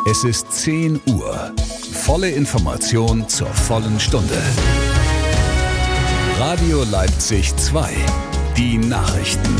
Es ist 10 Uhr. Volle Information zur vollen Stunde. Radio Leipzig 2. Die Nachrichten.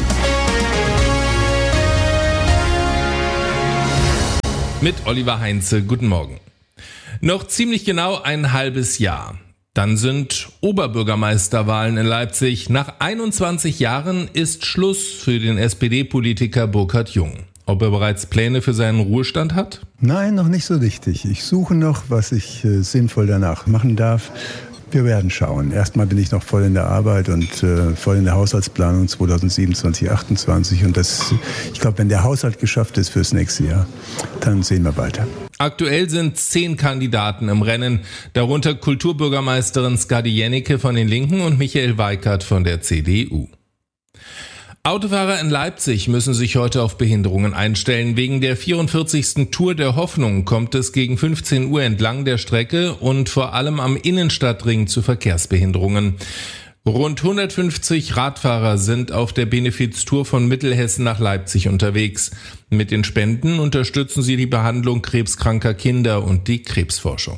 Mit Oliver Heinze, guten Morgen. Noch ziemlich genau ein halbes Jahr. Dann sind Oberbürgermeisterwahlen in Leipzig. Nach 21 Jahren ist Schluss für den SPD-Politiker Burkhard Jung. Ob er bereits Pläne für seinen Ruhestand hat? Nein, noch nicht so richtig. Ich suche noch, was ich sinnvoll danach machen darf. Wir werden schauen. Erstmal bin ich noch voll in der Arbeit und voll in der Haushaltsplanung 2027, 2028. Und ich glaube, wenn der Haushalt geschafft ist fürs nächste Jahr, dann sehen wir weiter. Aktuell sind 10 Kandidaten im Rennen, darunter Kulturbürgermeisterin Skadi Jennecke von den Linken und Michael Weikert von der CDU. Autofahrer in Leipzig müssen sich heute auf Behinderungen einstellen. Wegen der 44. Tour der Hoffnung kommt es gegen 15 Uhr entlang der Strecke und vor allem am Innenstadtring zu Verkehrsbehinderungen. Rund 150 Radfahrer sind auf der Benefiztour von Mittelhessen nach Leipzig unterwegs. Mit den Spenden unterstützen sie die Behandlung krebskranker Kinder und die Krebsforschung.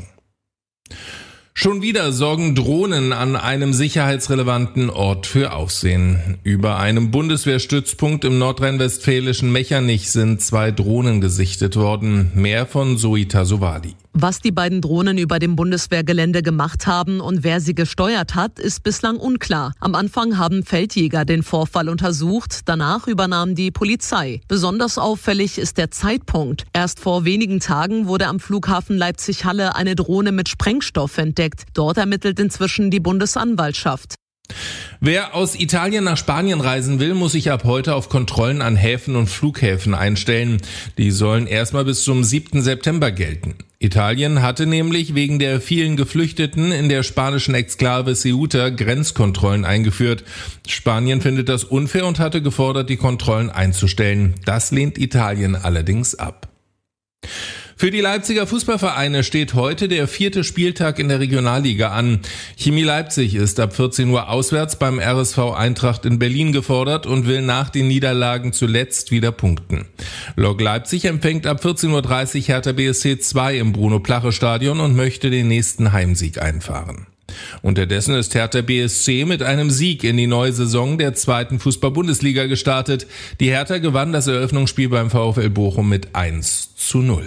Schon wieder sorgen Drohnen an einem sicherheitsrelevanten Ort für Aufsehen. Über einem Bundeswehrstützpunkt im nordrhein-westfälischen Mechernich sind 2 Drohnen gesichtet worden. Mehr von Zoe Tasovali. Was die beiden Drohnen über dem Bundeswehrgelände gemacht haben und wer sie gesteuert hat, ist bislang unklar. Am Anfang haben Feldjäger den Vorfall untersucht, danach übernahm die Polizei. Besonders auffällig ist der Zeitpunkt. Erst vor wenigen Tagen wurde am Flughafen Leipzig-Halle eine Drohne mit Sprengstoff entdeckt. Dort ermittelt inzwischen die Bundesanwaltschaft. Wer aus Italien nach Spanien reisen will, muss sich ab heute auf Kontrollen an Häfen und Flughäfen einstellen. Die sollen erstmal bis zum 7. September gelten. Italien hatte nämlich wegen der vielen Geflüchteten in der spanischen Exklave Ceuta Grenzkontrollen eingeführt. Spanien findet das unfair und hatte gefordert, die Kontrollen einzustellen. Das lehnt Italien allerdings ab. Für die Leipziger Fußballvereine steht heute der 4. Spieltag in der Regionalliga an. Chemie Leipzig ist ab 14 Uhr auswärts beim RSV Eintracht in Berlin gefordert und will nach den Niederlagen zuletzt wieder punkten. Lok Leipzig empfängt ab 14.30 Uhr Hertha BSC 2 im Bruno-Plache-Stadion und möchte den nächsten Heimsieg einfahren. Unterdessen ist Hertha BSC mit einem Sieg in die neue Saison der 2. Fußball-Bundesliga gestartet. Die Hertha gewann das Eröffnungsspiel beim VfL Bochum mit 1:0.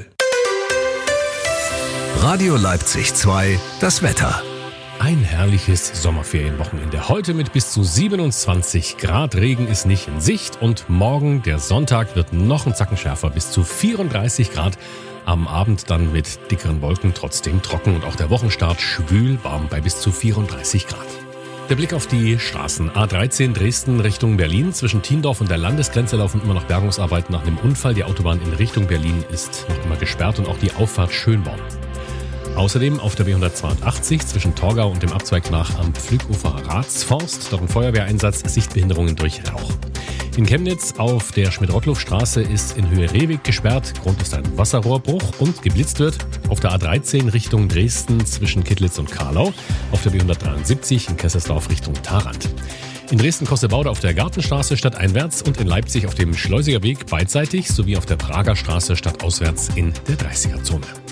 Radio Leipzig 2, das Wetter. Ein herrliches Sommerferienwochenende. Heute mit bis zu 27 Grad. Regen ist nicht in Sicht und morgen, der Sonntag, wird noch ein Zacken schärfer, bis zu 34 Grad. Am Abend dann mit dickeren Wolken, trotzdem trocken und auch der Wochenstart schwül warm bei bis zu 34 Grad. Der Blick auf die Straßen. A13 Dresden Richtung Berlin. Zwischen Thiendorf und der Landesgrenze laufen immer noch Bergungsarbeiten nach einem Unfall. Die Autobahn in Richtung Berlin ist noch immer gesperrt und auch die Auffahrt Schönborn. Außerdem auf der B182 zwischen Torgau und dem Abzweig nach am Pflügufer Ratsforst. Dort ein Feuerwehreinsatz, Sichtbehinderungen durch Rauch. In Chemnitz auf der Schmidt-Rottluff-Straße ist in Höhe Rehweg gesperrt. Grund ist ein Wasserrohrbruch und geblitzt wird auf der A13 Richtung Dresden zwischen Kittlitz und Karlau. Auf der B173 in Kesselsdorf Richtung Tharandt. In Dresden-Kossebaude auf der Gartenstraße stadteinwärts und in Leipzig auf dem Schleusiger Weg beidseitig sowie auf der Prager Straße stadtauswärts in der 30er-Zone.